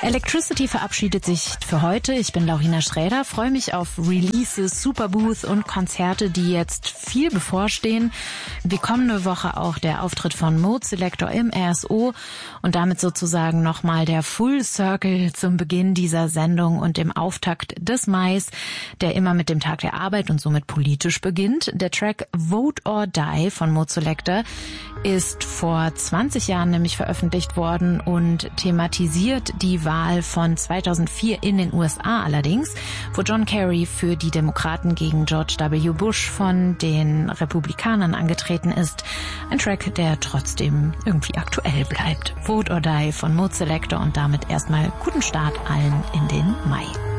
Electricity verabschiedet sich für heute. Ich bin Laurina Schräder, freue mich auf Releases, Superbooth und Konzerte, die jetzt viel bevorstehen. Wie kommende Woche auch der Auftritt von Mode Selector im RSO und damit sozusagen nochmal der Full Circle zum Beginn dieser Sendung und dem Auftakt des Mais, der immer mit dem Tag der Arbeit und somit politisch beginnt. Der Track Vote or Die von Mode Selector ist vor 20 Jahren nämlich veröffentlicht worden und thematisiert die Wahl von 2004 in den USA allerdings, wo John Kerry für die Demokraten gegen George W. Bush von den Republikanern angetreten ist. Ein Track, der trotzdem irgendwie aktuell bleibt. Vote or Die von Mode Selector und damit erstmal guten Start allen in den Mai.